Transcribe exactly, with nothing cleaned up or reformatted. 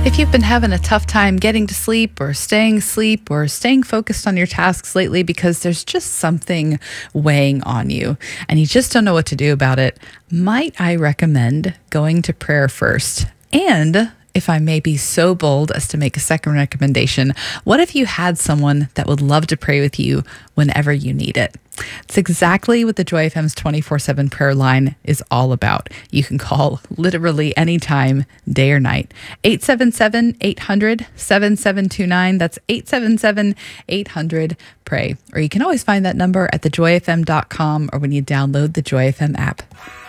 If you've been having a tough time getting to sleep or staying asleep or staying focused on your tasks lately because there's just something weighing on you and you just don't know what to do about it, might I recommend going to prayer first? And if I may be so bold as to make a second recommendation, what if you had someone that would love to pray with you whenever you need it? It's exactly what the Joy F M's twenty-four seven prayer line is all about. You can call literally anytime, day or night. eight seven seven, eight hundred, seven seven two nine. That's eight seven seven, eight hundred, pray. Or you can always find that number at the joy f m dot com or when you download the Joy F M app.